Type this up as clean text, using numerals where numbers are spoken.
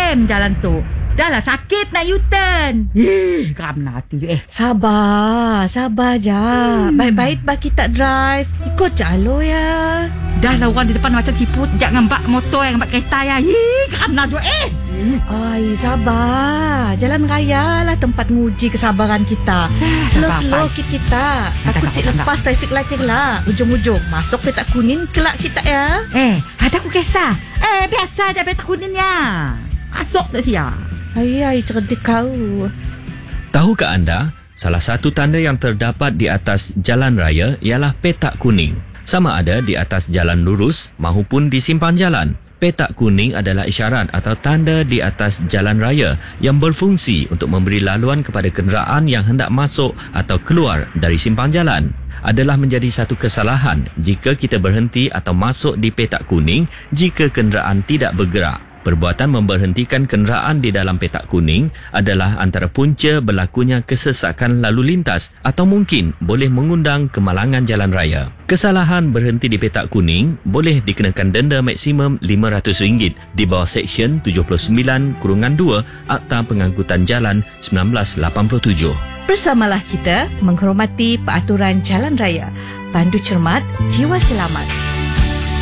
jam jalan tu. Dah lah sakit nak U-turn. Geram hati je. Sabar je. Baik-baik bagi tak drive. Ikut jalur ya. Dah lah orang di depan macam siput. Jangan bak motor yang bak kereta ya. Geram lah je. Ai, sabar. Jalan raya lah tempat nguji kesabaran kita. Slow-slow kita. Takut cik lepas traffic light lah. Ujung-ujung masuk petak kuning kelak kita ya. Ada aku kisah. Biasa je petak kuning ya. Masuk tak siap. Ai, cerdik kau. Tahukah anda, salah satu tanda yang terdapat di atas jalan raya ialah petak kuning. Sama ada di atas jalan lurus maupun di simpang jalan. Petak kuning adalah isyarat atau tanda di atas jalan raya yang berfungsi untuk memberi laluan kepada kenderaan yang hendak masuk atau keluar dari simpang jalan. Adalah menjadi satu kesalahan jika kita berhenti atau masuk di petak kuning jika kenderaan tidak bergerak. Perbuatan memberhentikan kenderaan di dalam petak kuning adalah antara punca berlakunya kesesakan lalu lintas atau mungkin boleh mengundang kemalangan jalan raya. Kesalahan berhenti di petak kuning boleh dikenakan denda maksimum RM500 di bawah Seksyen 79-2 Akta Pengangkutan Jalan 1987. Bersamalah kita menghormati peraturan jalan raya. Pandu cermat, jiwa selamat.